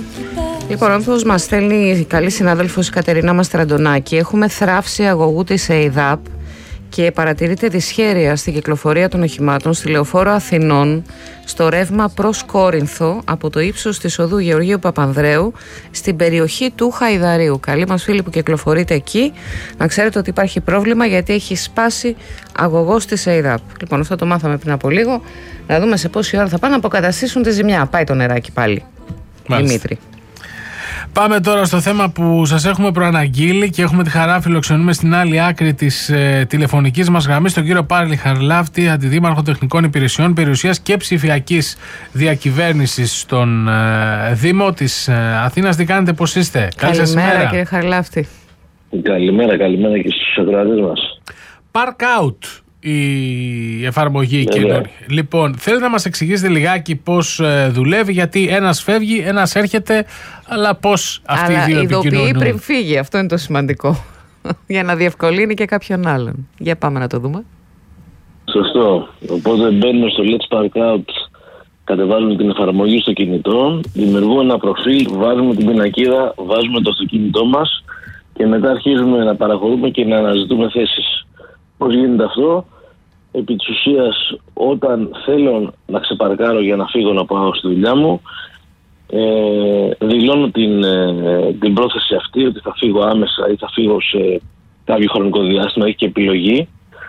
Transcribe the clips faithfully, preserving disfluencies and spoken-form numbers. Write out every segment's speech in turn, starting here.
Λοιπόν, όπως μας στέλνει η καλή συνάδελφος η Κατερίνα Μαστραντονάκη, έχουμε θράψη αγωγού της ΕΙΔΑΠ και παρατηρείται δυσχέρεια στην κυκλοφορία των οχημάτων στη Λεωφόρο Αθηνών στο ρεύμα προς Κόρινθο από το ύψος της οδού Γεωργίου Παπανδρέου στην περιοχή του Χαϊδαρίου. Καλοί μας φίλοι που κυκλοφορείτε εκεί, να ξέρετε ότι υπάρχει πρόβλημα γιατί έχει σπάσει αγωγός της ΕΙΔΑΠ. Λοιπόν, αυτό το μάθαμε πριν από λίγο. Να δούμε σε πόση ώρα θα πάνε να αποκαταστήσουν τη ζημιά. Πάει το νεράκι πάλι. Μάλιστα. Δημήτρη. Πάμε τώρα στο θέμα που σας έχουμε προαναγγείλει και έχουμε τη χαρά φιλοξενούμε στην άλλη άκρη της ε, τηλεφωνικής μας γραμμής τον κύριο Πάλι Χαρλάφτη, Αντιδήμαρχο Τεχνικών Υπηρεσιών Περιουσίας και Ψηφιακής Διακυβέρνησης στον ε, Δήμο της ε, Αθήνας. Τι κάνετε, πώς είστε? Καλημέρα κύριε Χαρλάφτη. Καλημέρα, καλημέρα και στους ακροατές μας. Park Out η εφαρμογή καινούργια. Λοιπόν, θέλετε να μας εξηγήσετε λιγάκι πώς ε, δουλεύει, γιατί ένας φεύγει, ένας έρχεται, αλλά πώς αυτοί αλλά οι δύο επικοινωνούν. ειδοποιεί πριν φύγει, αυτό είναι το σημαντικό. Για να διευκολύνει και κάποιον άλλον. Για πάμε να το δούμε. Σωστό. Οπότε μπαίνουμε στο Let's Park Out, κατεβάζουμε την εφαρμογή στο κινητό, δημιουργούμε ένα προφίλ, βάζουμε την πινακίδα, βάζουμε το αυτοκίνητό μας και μετά αρχίζουμε να παραχωρούμε και να αναζητούμε θέσεις. Πώς γίνεται αυτό? Επί της ουσίας, όταν θέλω να ξεπαρκάρω για να φύγω να πάω στη δουλειά μου, ε, δηλώνω την, ε, την πρόθεση αυτή ότι θα φύγω άμεσα ή θα φύγω σε κάποιο χρονικό διάστημα, έχει και επιλογή,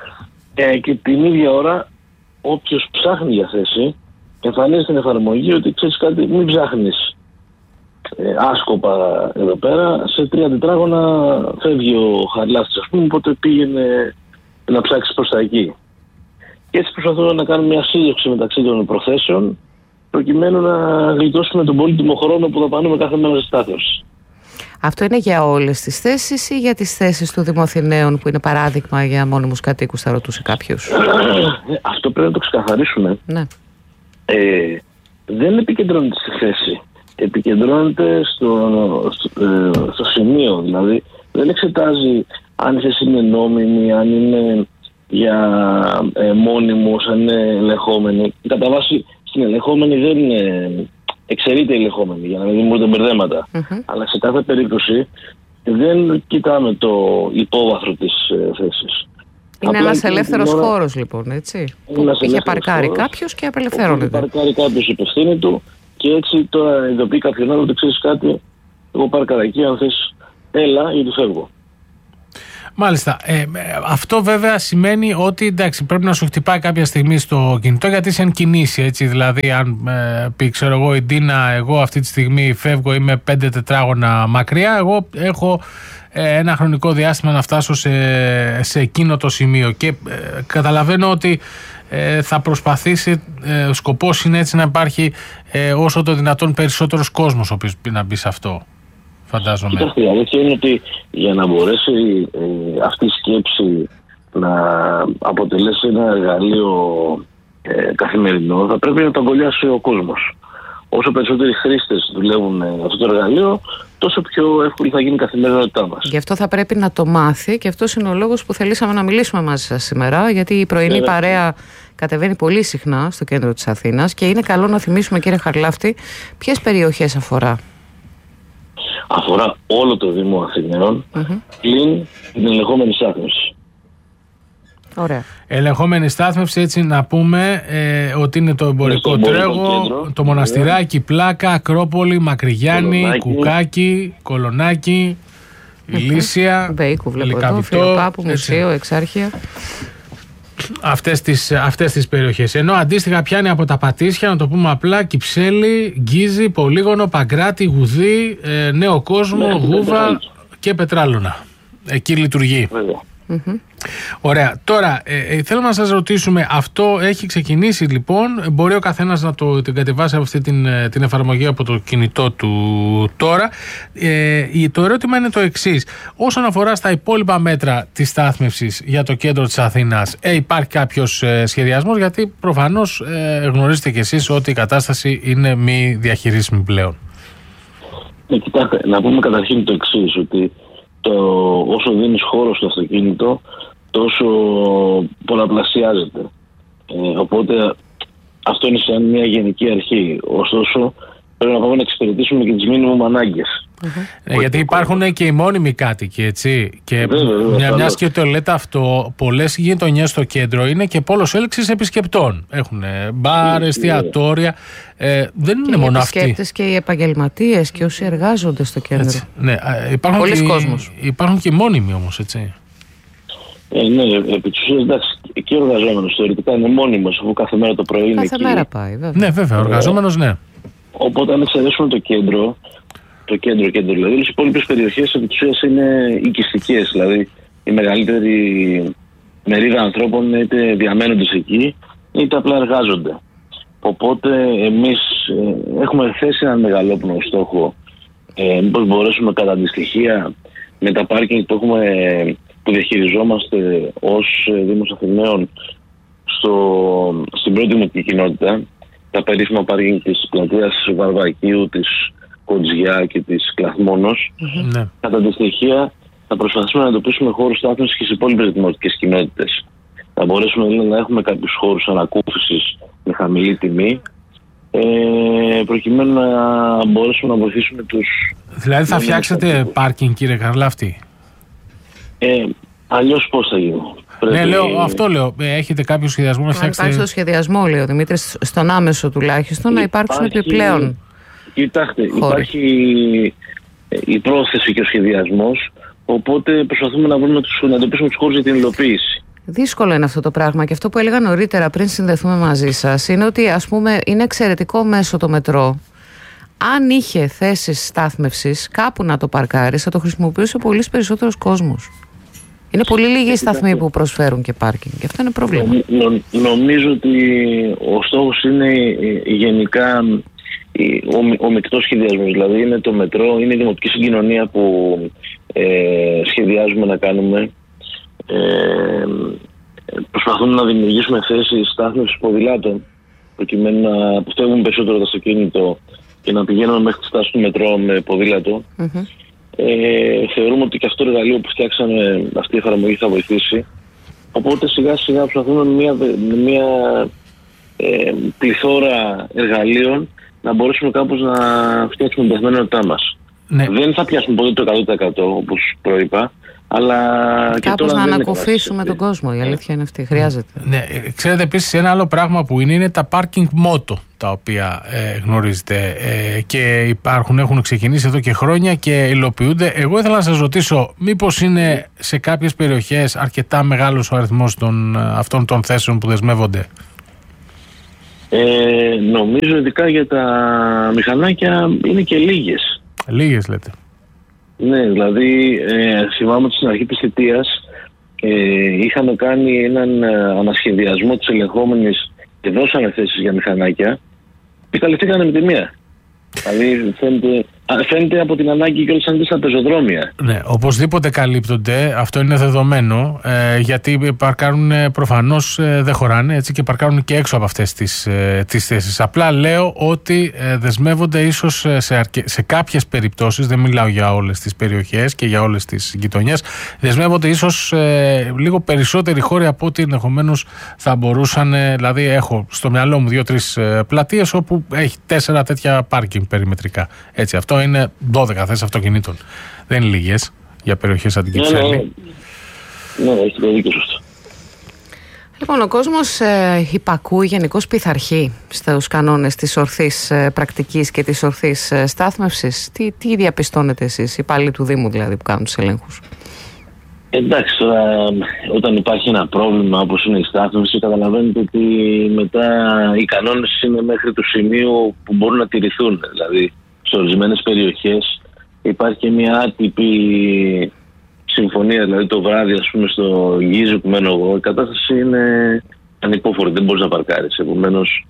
ε, και την ίδια ώρα όποιος ψάχνει για θέση εμφανίζει στην εφαρμογή ότι ξέρεις κάτι, μην ψάχνεις ε, άσκοπα εδώ πέρα, σε τρία τετράγωνα φεύγει ο Χαρλάφτης, ας πούμε, οπότε πήγαινε να ψάξει προς τα εκεί. Και έτσι προσπαθούμε να κάνουμε μια σύλληψη μεταξύ των προθέσεων, προκειμένου να γλιτώσουμε τον πολύτιμο χρόνο που θα πανούμε κάθε μέρα στη στάθμευση. Αυτό είναι για όλες τις θέσεις ή για τις θέσεις του Δημοαθηναίων, που είναι παράδειγμα για μόνιμους κατοίκους, θα ρωτούσε κάποιος? Αυτό πρέπει να το ξεκαθαρίσουμε. Ναι. Ε, δεν επικεντρώνεται στη θέση. Επικεντρώνεται στο, στο, ε, στο σημείο. Δηλαδή δεν εξετάζει αν η θέση είναι νόμιμη, αν είναι για ε, μόνιμους, αν είναι ελεγχόμενη. Κατά βάση στην ελεγχόμενη δεν είναι, εξαιρείται η ελεγχόμενη για να μην δημιουργούνται μπερδέματα. Mm-hmm. Αλλά σε κάθε περίπτωση δεν κοιτάμε το υπόβαθρο της ε, θέσης. Είναι ένας ελεύθερος ώρα... χώρος λοιπόν, έτσι. Που είχε παρκάρει κάποιος και απελευθερώνεται. Είχε παρκάρει κάποιος υπευθύνη του και έτσι τώρα ειδοποιεί κάποιον άλλο ότι ξέρεις κάτι, εγώ παρκάρα εκεί, αν θες έλα γιατί φεύγω. Μάλιστα. Ε, αυτό βέβαια σημαίνει ότι εντάξει, πρέπει να σου χτυπάει κάποια στιγμή στο κινητό γιατί είσαι εν κινήσει, έτσι. Δηλαδή, αν ε, πει, ξέρω εγώ, η Ντίνα, εγώ αυτή τη στιγμή φεύγω, είμαι πέντε τετράγωνα μακριά, εγώ έχω ε, ένα χρονικό διάστημα να φτάσω σε, σε εκείνο το σημείο. Και ε, καταλαβαίνω ότι ε, θα προσπαθήσει, ε, ο σκοπός είναι έτσι να υπάρχει ε, όσο το δυνατόν περισσότερος κόσμος ο οποίος να μπει σε αυτό. Φαντάζομαι. Κοιτάξτε, η αλήθεια είναι ότι για να μπορέσει ε, αυτή η σκέψη να αποτελέσει ένα εργαλείο ε, καθημερινό, θα πρέπει να το αγκαλιάσει ο κόσμος. Όσο περισσότεροι χρήστες δουλεύουν αυτό το εργαλείο, τόσο πιο εύκολη θα γίνει η καθημερινότητά μας. Γι' αυτό θα πρέπει να το μάθει και αυτός είναι ο λόγος που θελήσαμε να μιλήσουμε μαζί σας σήμερα, γιατί η πρωινή yeah. παρέα κατεβαίνει πολύ συχνά στο κέντρο της Αθήνας και είναι καλό να θυμίσουμε, κύριε Χαρλάφτη, ποιες περιοχές αφορά. Αφορά όλο το Δήμο Αθηναίων, mm-hmm. πλην την ελεγχόμενη στάθμευση. Ωραία. Ελεγχόμενη στάθμευση, έτσι να πούμε ε, ότι είναι το εμπορικό τρέγο, το Μοναστηράκι, yeah. Πλάκα, Ακρόπολη, Μακρυγιάννη, Κολονάκι. Κουκάκι, Κολονάκι, mm-hmm. Ηλίσια, Μπέικου, βλέπω εδώ, Φιλοπάπου, Μουσείο, Εξάρχεια. Αυτές τις, αυτές τις περιοχές. Ενώ αντίστοιχα πιάνει από τα Πατήσια, να το πούμε απλά, Κυψέλη, Γκίζη, Πολύγωνο, Παγκράτη, Γουδί, ε, Νέο Κόσμο, ναι, Γούβα και Πετράλωνα. Εκεί λειτουργεί. Mm-hmm. Ωραία. Τώρα ε, ε, θέλουμε να σας ρωτήσουμε, αυτό έχει ξεκινήσει λοιπόν, μπορεί ο καθένας να το την κατεβάσει από αυτή την, την εφαρμογή από το κινητό του τώρα. Ε, το ερώτημα είναι το εξής: όσον αφορά στα υπόλοιπα μέτρα της στάθμευσης για το κέντρο της Αθήνας, ε, υπάρχει κάποιος ε, σχεδιασμός? Γιατί προφανώς ε, γνωρίζετε κι εσείς ότι η κατάσταση είναι μη διαχειρίσιμη πλέον. Ε, κοιτάξτε, να πούμε καταρχήν το εξής, ότι το, όσο δίνεις χώρο στο αυτοκίνητο, τόσο πολλαπλασιάζεται. Ε, οπότε αυτό είναι σαν μια γενική αρχή. Ωστόσο, πρέπει να πάμε να εξυπηρετήσουμε και τις μίνιμουμ ανάγκες. Mm-hmm. Ε, γιατί υπάρχουν και οι μόνιμοι κάτοικοι, έτσι. Και μια μιας και το λέτε αυτό, πολλές γειτονιές στο κέντρο είναι και πόλος έλξης επισκεπτών. Έχουν μπαρ, εστιατόρια. Ε, δεν είναι μόνο αυτοί. Οι επισκέπτες και οι επαγγελματίες και όσοι εργάζονται στο κέντρο. Έτσι, ναι, υπάρχουν πολλοί και, κόσμος. Υπάρχουν και μόνιμοι όμως, έτσι. Ε, ναι, επί της ουσίας, εντάξει, και ο εργαζόμενος θεωρητικά είναι μόνιμος, αφού κάθε μέρα το πρωί είναι κάθε εκεί. μέρα πάει, βέβαια. Ναι, βέβαια, ο εργαζόμενος, ναι. Οπότε, αν εξαιρέσουμε το κέντρο, το κέντρο, κέντρο δηλαδή, οι υπόλοιπες περιοχές επί της ουσίας είναι οικιστικές. Δηλαδή, η μεγαλύτερη μερίδα ανθρώπων είτε διαμένονται εκεί, είτε απλά εργάζονται. Οπότε, εμείς ε, έχουμε θέσει έναν μεγαλόπνο στόχο. Ε, μήπως μπορέσουμε κατά αντιστοιχεία με τα πάρκινγκ που έχουμε. Που διαχειριζόμαστε ως Δήμος Αθηναίων στο, στην πρώτη δημοτική κοινότητα, τα περίφημα πάρκινγκ της πλατείας Βαρβακίου, της Κοντζιά και της Κλαθμόνος. Mm-hmm. Κατά αντιστοιχεία θα προσπαθήσουμε να εντοπίσουμε χώρους στάθμευσης και στις υπόλοιπες δημοτικές κοινότητες. Θα μπορέσουμε δηλαδή, να έχουμε κάποιους χώρους ανακούφισης με χαμηλή τιμή, ε, προκειμένου να μπορέσουμε να βοηθήσουμε τους... Δηλαδή θα φτιάξετε πάρκινγκ, κύριε Καρλάφτη? Ε, αλλιώς πώς θα γίνει? Πρέπει... Ναι, λέω, αυτό λέω. Έχετε κάποιο σχεδιασμό να φτιάξετε? Υπάρχει στο σχεδιασμό, λέει ο Δημήτρης, στον άμεσο τουλάχιστον, να υπάρξουν υπάρχει... επιπλέον. Κοιτάξτε, χώροι. Υπάρχει η πρόθεση και ο σχεδιασμός, οπότε προσπαθούμε να, βρούμε τους, να εντοπίσουμε τους χώρους για την υλοποίηση. Δύσκολο είναι αυτό το πράγμα και αυτό που έλεγα νωρίτερα πριν συνδεθούμε μαζί σας είναι ότι ας πούμε είναι εξαιρετικό μέσο το μετρό. Αν είχε θέσεις στάθμευσης κάπου να το παρκάρει, θα το χρησιμοποιούσε πολύ περισσότερος κόσμος. Είναι πολύ λίγοι οι σταθμοί που προσφέρουν και πάρκινγκ και αυτό είναι πρόβλημα. Νο, νο, νομίζω ότι ο στόχος είναι γενικά ο, ο μεικτός σχεδιασμός. Δηλαδή είναι το μετρό, είναι η δημοτική συγκοινωνία που ε, σχεδιάζουμε να κάνουμε. Ε, προσπαθούμε να δημιουργήσουμε θέσεις στάθμευσης ποδηλάτων προκειμένου να αποφεύγουμε περισσότερο το αυτοκίνητο και να πηγαίνουμε μέχρι τη στάση του μετρό με ποδήλατο. Mm-hmm. Ε, θεωρούμε ότι και αυτό το εργαλείο που φτιάξαμε, αυτή η εφαρμογή θα βοηθήσει. Οπότε σιγά σιγά προσπαθούμε με μια, με μια ε, πληθώρα εργαλείων να μπορέσουμε κάπως να φτιάξουμε την καθημερινότητά μας. Ναι. Δεν θα πιάσουμε ποτέ το εκατό τοις εκατό όπως προείπα, αλλά κάπως και να ανακουφίσουμε τον κόσμο, η αλήθεια είναι αυτή, χρειάζεται. Ναι, ξέρετε επίσης ένα άλλο πράγμα που είναι, είναι τα parking moto, τα οποία ε, γνωρίζετε ε, και υπάρχουν, έχουν ξεκινήσει εδώ και χρόνια και υλοποιούνται. Εγώ ήθελα να σας ρωτήσω, μήπως είναι σε κάποιες περιοχές αρκετά μεγάλος ο αριθμός των, αυτών των θέσεων που δεσμεύονται? Ε, νομίζω ειδικά για τα μηχανάκια είναι και λίγες. Λίγες λέτε? Ναι, δηλαδή ε, θυμάμαι ότι στην αρχή της θητείας ε, είχαμε κάνει έναν ε, ανασχεδιασμό της ελεγχόμενης και δώσανε θέσεις για μηχανάκια και καλυφθήκανε με τη μία. Δηλαδή φαίνεται, φαίνεται από την ανάγκη και όλες αντί στα πεζοδρόμια. Ναι, οπωσδήποτε καλύπτονται, αυτό είναι δεδομένο, ε, γιατί παρκάρουν προφανώς ε, δεν χωράνε, έτσι, και παρκάρουν και έξω από αυτές τις, ε, τις θέσεις. Απλά λέω ότι ε, δεσμεύονται ίσως σε, αρκε... σε κάποιες περιπτώσεις, δεν μιλάω για όλες τις περιοχές και για όλες τις γειτονιές, δεσμεύονται ίσως ε, λίγο περισσότεροι χώροι από ό,τι ενδεχομένως θα μπορούσαν. Ε, δηλαδή έχω στο μυαλό μου δύο-τρεις ε, πλατείες όπου έχει τέσσερα τέτοια πάρκινγκ περιμετρικά. Έτσι, αυτό είναι δώδεκα θέσεις αυτοκινήτων. Δεν είναι λίγες για περιοχές σαν την Κυψέλη. Ναι, ναι, ναι, έχει το δίκιο σωστό. Λοιπόν, ο κόσμος ε, υπακούει, γενικώς πειθαρχεί στους κανόνες της ορθής ε, πρακτικής και της ορθής ε, στάθμευσης. Τι, τι διαπιστώνετε εσείς, οι υπάλληλοι του Δήμου δηλαδή που κάνουν τους ελέγχους? Εντάξει, τώρα όταν υπάρχει ένα πρόβλημα όπως είναι η στάθμευση, καταλαβαίνετε ότι μετά οι κανόνες είναι μέχρι του σημείου που μπορούν να τηρηθούν. Δηλαδή, σε ορισμένες περιοχές υπάρχει και μια άτυπη συμφωνία. Δηλαδή, το βράδυ, ας πούμε, στο Γίζο που μένω εγώ, η κατάσταση είναι ανυπόφορη, δεν μπορείς να παρκάρεις. Επομένως,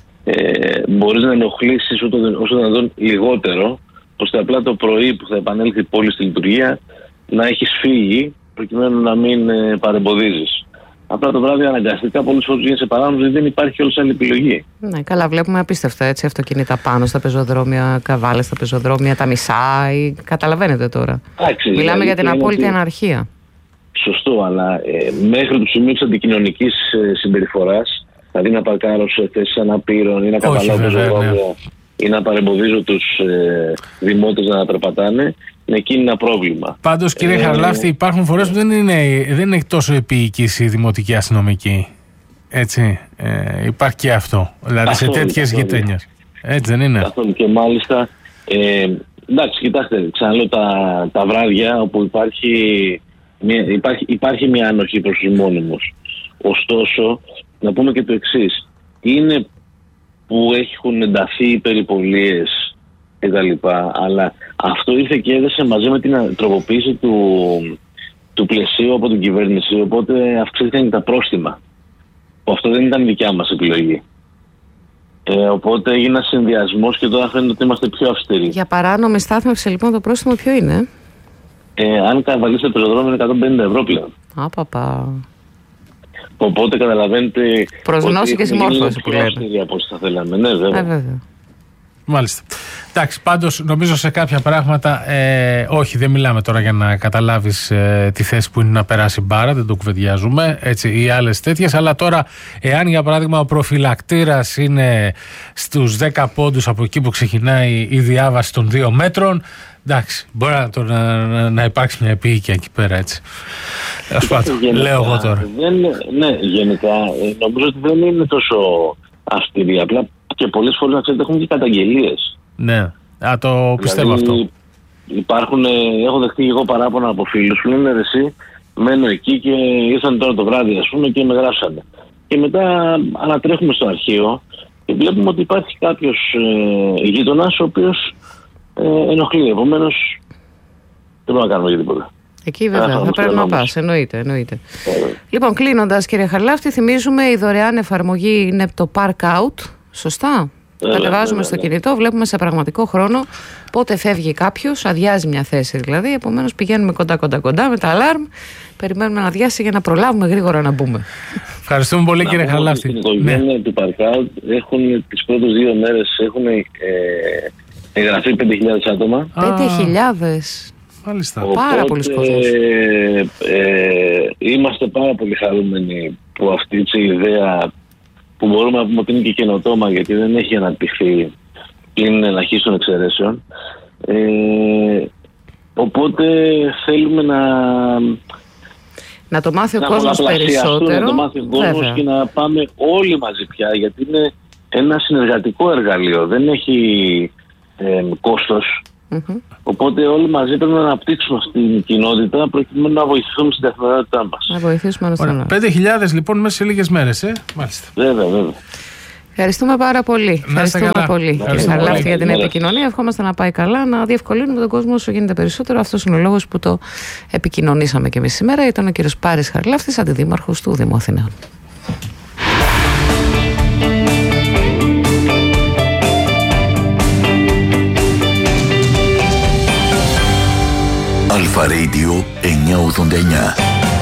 ε, μπορείς να ενοχλήσεις όσο δυνατόν λιγότερο, ώστε απλά το πρωί που θα επανέλθει η πόλη στη λειτουργία να έχεις φύγει, προκειμένου να μην ε, παρεμποδίζεις. Απλά το βράδυ αναγκαστικά πολλές φορές γίνεσαι παράνομος, γιατί δεν υπάρχει όλη άλλη επιλογή. Ναι, καλά, βλέπουμε απίστευτα έτσι αυτοκίνητα πάνω στα πεζοδρόμια, καβάλες στα πεζοδρόμια, τα μισά. Ή... Καταλαβαίνετε τώρα. Άξι, Μιλάμε δηλαδή, για την απόλυτη ότι... αναρχία. Σωστό, αλλά ε, μέχρι το σημείο της αντικοινωνικής ε, συμπεριφοράς, δηλαδή να παρκάρω σε θέσεις αναπήρων ή να καταλάβω πεζοδρόμια, ναι, ή να παρεμποδίζω τους ε, δημότες να περπατάνε, είναι εκεί ένα πρόβλημα. Πάντως, κύριε ε, Χαρλάφτη, υπάρχουν φορές που δεν είναι, δεν είναι τόσο επίοικης η δημοτική αστυνομική. Έτσι, ε, υπάρχει και αυτό. Δηλαδή καθόλου, σε τέτοιες γειτονιές. Έτσι δεν είναι? Καθόλου. Και μάλιστα, ε, εντάξει, κοιτάξτε, ξαναλέω τα, τα βράδια όπου υπάρχει μια, υπάρχει, υπάρχει μια ανοχή προς τους μόνιμους. Ωστόσο, να πούμε και το εξής. Είναι που έχουν ενταθεί οι περιπολίες και τα λοιπά, αλλά αυτό ήρθε και έδεσε μαζί με την τροποποίηση του, του πλαισίου από την κυβέρνηση, οπότε αυξήθηκαν τα πρόστιμα. Αυτό δεν ήταν δικιά μας επιλογή. Ε, οπότε έγινε ένα συνδυασμός και τώρα φαίνεται ότι είμαστε πιο αυστηροί. Για παράνομη στάθμευση λοιπόν το πρόστιμο ποιο είναι? Ε, αν καβαλήσετε πεζοδρόμιο είναι εκατόν πενήντα ευρώ πλέον. Άπαπα. Οπότε καταλαβαίνετε. Προσγνώση και συμμόρφωση που λέμε. Από όσο θα θέλαμε. Ναι, βέβαια. Ε, βέβαια. Μάλιστα. Εντάξει, πάντως νομίζω σε κάποια πράγματα, ε, όχι, δεν μιλάμε τώρα για να καταλάβεις ε, τη θέση που είναι να περάσει μπάρα, δεν το κουβεντιάζουμε, έτσι, ή άλλες τέτοιες, αλλά τώρα, εάν για παράδειγμα ο προφυλακτήρας είναι στους δέκα πόντους από εκεί που ξεκινάει η διάβαση των δύο μέτρων, εντάξει, μπορεί να, το, να, να, να υπάρξει μια επίοικια εκεί πέρα, έτσι. Ας πάντων, λέω εγώ τώρα. Δεν, ναι, γενικά, νομίζω ότι δεν είναι τόσο αυστηρή, απλά και πολλές φορές να ξέρετε έχουν και καταγγελίες. Ναι, α, το πιστεύω δηλαδή, αυτό. Υπάρχουν, έχω δεχτεί εγώ παράπονα από φίλους που λένε εσύ μένω εκεί και ήρθαν τώρα το βράδυ ας πούμε και με γράψανε. Και μετά ανατρέχουμε στο αρχείο και βλέπουμε ότι υπάρχει κάποιος ε, γείτονας ο οποίος ε, ενοχλεί. Επομένως δεν μπορούμε να κάνουμε για τίποτα. Εκεί βέβαια θα, θα πρέπει να πας, εννοείται, εννοείται. Ε, λοιπόν, κλείνοντας κύριε Χαρλάφτη, θυμίζουμε η δωρεάν εφαρμογή είναι το Park Out, σωστά? Κατεβάζουμε στο κινητό, βλέπουμε σε πραγματικό χρόνο πότε φεύγει κάποιος, αδειάζει μια θέση δηλαδή. Επομένως πηγαίνουμε κοντά κοντά κοντά με τα αλάρμ, περιμένουμε να αδειάσει για να προλάβουμε γρήγορα να μπούμε. Ευχαριστούμε πολύ, κύριε Χαρλάφτη. Στην οικογένεια του Parkout έχουν τις πρώτες δύο μέρες έχουν ε, εγγραφεί πέντε χιλιάδες άτομα. πέντε χιλιάδες. Μάλιστα. Οπότε, πάρα πολλοί κόσμος. Ε, ε, είμαστε πάρα πολύ χαρούμενοι που αυτή η ιδέα που μπορούμε να πούμε ότι είναι και καινοτόμα γιατί δεν έχει αναπτυχθεί πλην ελαχίστων εξαιρέσεων. Ε, οπότε θέλουμε να να το μάθει ο να κόσμος περισσότερο. Να το μάθει ο κόσμος και να πάμε όλοι μαζί πια γιατί είναι ένα συνεργατικό εργαλείο. Δεν έχει ε, κόστος. Mm-hmm. Οπότε όλοι μαζί πρέπει να αναπτύξουμε αυτή την κοινότητα προκειμένου να βοηθήσουμε στην καθημερινότητά μας. Να βοηθήσουμε να πέντε χιλιάδες λοιπόν μέσα σε λίγες μέρες, ε? Μάλιστα. Βέβαια, βέβαια. Ευχαριστούμε πάρα πολύ. Ευχαριστούμε πολύ κύριε Χαρλάφτη για την επικοινωνία. Ευχόμαστε να πάει καλά, να διευκολύνουμε τον κόσμο όσο γίνεται περισσότερο. Αυτός είναι ο λόγος που το επικοινωνήσαμε και εμείς σήμερα. Ήταν ο κύριος Πάρης Χαρλάφτης, αντιδήμαρχος του Δήμου Αθηναίων. Αλφα Radio εννιακόσια ογδόντα εννιά.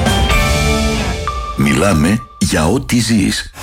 Μιλάμε για ό,τι ζεις.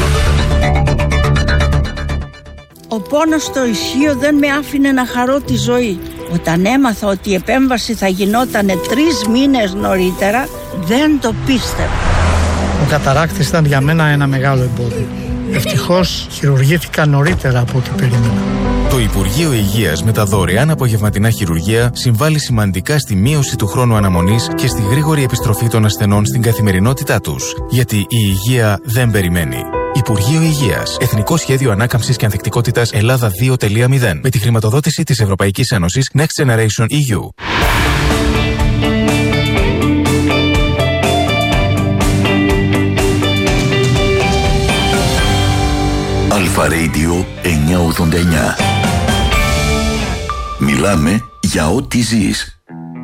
Ο πόνος στο ισχύο δεν με άφηνε να χαρώ τη ζωή. Όταν έμαθα ότι η επέμβαση θα γινόταν τρεις μήνες νωρίτερα, δεν το πίστευα. Ο καταράκτης ήταν για μένα ένα μεγάλο εμπόδιο. Ευτυχώς χειρουργήθηκα νωρίτερα από ό,τι περίμενα. Το Υπουργείο Υγείας με τα δωρεάν απογευματινά χειρουργεία συμβάλλει σημαντικά στη μείωση του χρόνου αναμονής και στη γρήγορη επιστροφή των ασθενών στην καθημερινότητά τους. Γιατί η υγεία δεν περιμένει. Υπουργείο Υγείας. Εθνικό Σχέδιο Ανάκαμψης και Ανθεκτικότητας Ελλάδα δύο κόμμα μηδέν. Με τη χρηματοδότηση της Ευρωπαϊκής Ένωσης Next Generation ι γιου. Αλφα Radio εννιακόσια ογδόντα εννιά. Μιλάμε για ό,τι ζεις.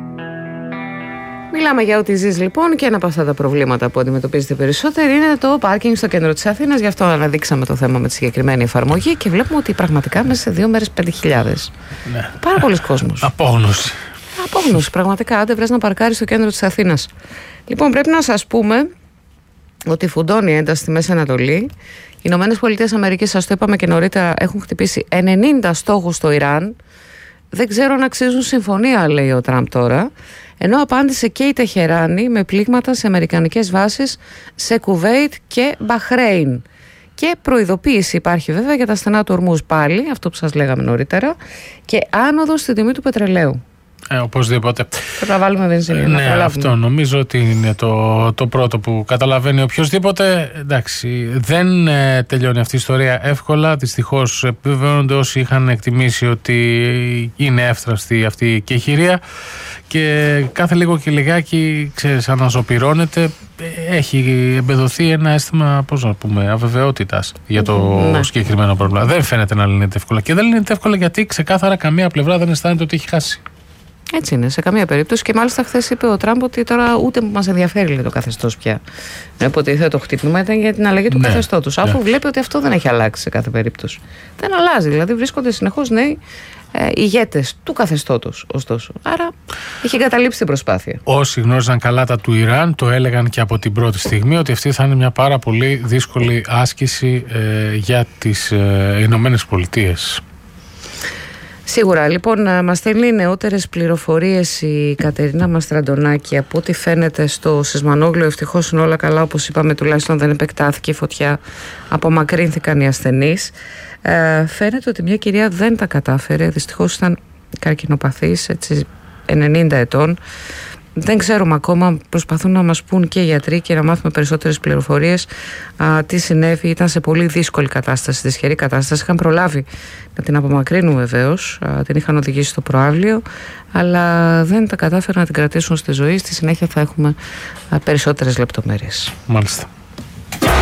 Μιλάμε για ό,τι ζεις λοιπόν και ένα από αυτά τα προβλήματα που αντιμετωπίζετε περισσότερο είναι το πάρκινγκ στο κέντρο της Αθήνας. Γι' αυτό αναδείξαμε το θέμα με τη συγκεκριμένη εφαρμογή και βλέπουμε ότι πραγματικά μέσα σε δύο μέρες πέντε χιλιάδες. Ναι. Πάρα πολλοί κόσμος. Απόγνωση. Απόγνωση, πραγματικά. Άντε βρες να παρκάρεις στο κέντρο της Αθήνας. Λοιπόν, πρέπει να σας πούμε ότι φουντώνει η ένταση στη Μέση Ανατολή. Οι Ηνωμένες Πολιτείες Αμερικής, σας το είπαμε και νωρίτερα, έχουν χτυπήσει ενενήντα στόχους στο Ιράν. Δεν ξέρω αν αξίζουν συμφωνία, λέει ο Τραμπ τώρα. Ενώ απάντησε και η Τεχεράνη με πλήγματα σε αμερικανικές βάσεις σε Κουβέιτ και Μπαχρέιν. Και προειδοποίηση υπάρχει βέβαια για τα στενά του ορμούς πάλι, αυτό που σας λέγαμε νωρίτερα, και άνοδο στη τιμή του πετρελαίου. Ε, οπωσδήποτε. Πρέπει να βάλουμε βενζίνη. Ναι, αυτό νομίζω ότι είναι το, το πρώτο που καταλαβαίνει οποιοδήποτε. Εντάξει, δεν ε, τελειώνει αυτή η ιστορία εύκολα. Δυστυχώς επιβεβαιώνονται όσοι είχαν εκτιμήσει ότι είναι εύθραυστη αυτή η κεχηρία. Και κάθε λίγο και λιγάκι, ξέρεις, αναζωπυρώνεται. Έχει εμπεδοθεί ένα αίσθημα, πώς να πούμε, αβεβαιότητας για το ναι. συγκεκριμένο πρόβλημα. Δεν φαίνεται να λύνεται εύκολα. Και δεν λύνεται εύκολα γιατί ξεκάθαρα καμία πλευρά δεν αισθάνεται ότι έχει χάσει. Έτσι είναι, σε καμία περίπτωση. Και μάλιστα χθες είπε ο Τραμπ ότι τώρα ούτε μας ενδιαφέρει, λέει, το καθεστώς πια. Οπότε το χτύπημα ήταν για την αλλαγή του ναι, καθεστώτος. Ναι. Αφού βλέπει ότι αυτό δεν έχει αλλάξει σε κάθε περίπτωση. Δεν αλλάζει. Δηλαδή βρίσκονται συνεχώς νέοι ε, ηγέτες του καθεστώτος, ωστόσο. Άρα έχει εγκαταλείψει την προσπάθεια. Όσοι γνώριζαν καλά τα του Ιράν το έλεγαν και από την πρώτη στιγμή ότι αυτή θα είναι μια πάρα πολύ δύσκολη άσκηση ε, για τις ε, Ηνωμένες Πολιτείες. Σίγουρα. Λοιπόν, μας στέλνει νεότερες πληροφορίες η Κατερίνα Μαστραντονάκη. Από ό,τι φαίνεται στο Σεισμανόγλιο, ευτυχώς είναι όλα καλά, όπως είπαμε, τουλάχιστον δεν επεκτάθηκε η φωτιά, απομακρύνθηκαν οι ασθενείς. Ε, φαίνεται ότι μια κυρία δεν τα κατάφερε, δυστυχώς ήταν καρκινοπαθής, έτσι, ενενήντα ετών. Δεν ξέρουμε ακόμα, προσπαθούν να μας πούν και οι γιατροί και να μάθουμε περισσότερες πληροφορίες α, τι συνέβη. Ήταν σε πολύ δύσκολη κατάσταση, δυσχερή κατάσταση. Είχαν προλάβει να την απομακρύνουν βεβαίως, α, την είχαν οδηγήσει στο προαύλιο, αλλά δεν τα κατάφεραν να την κρατήσουν στη ζωή. Στη συνέχεια θα έχουμε α, περισσότερες λεπτομέρειες. Μάλιστα.